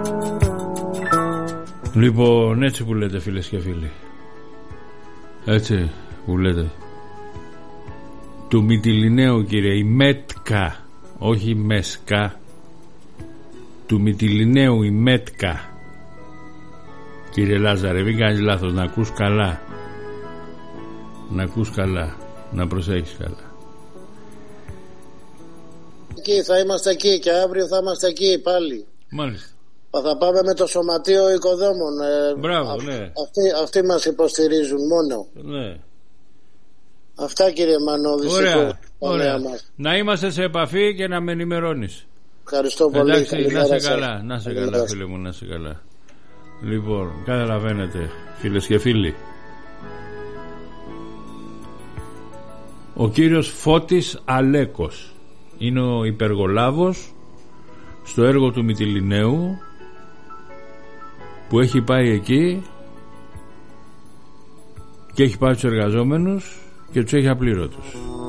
Λοιπόν, έτσι που λέτε φίλες και φίλοι, έτσι που λέτε, του Μυτιληναίου, κύριε, η Μέτκα, όχι η Μέσκα, του Μυτιληναίου η Μέτκα, κύριε Λάζαρε, μην κάνεις λάθος, να ακούς καλά, να ακούς καλά, να προσέχεις καλά. Εκεί θα είμαστε εκεί και αύριο θα είμαστε εκεί πάλι. Μάλιστα. Θα πάμε με το Σωματείο Οικοδόμων. Μπράβο, ναι. Αυτοί μας υποστηρίζουν μόνο. Ναι. Αυτά, κύριε Μανώδη. Ωραία, ωραία. Να είμαστε σε επαφή και να με ενημερώνεις. Ευχαριστώ πολύ. Εντάξει, να σε καλά, να σε καλά, φίλε μου, να σε καλά. Λοιπόν, καταλαβαίνετε, φίλες και φίλοι, ο κύριος Φώτης Αλέκος είναι ο υπεργολάβος στο έργο του Μυτιληναίου, που έχει πάει εκεί και έχει πάρει τους εργαζόμενους και τους έχει απλήρωτους.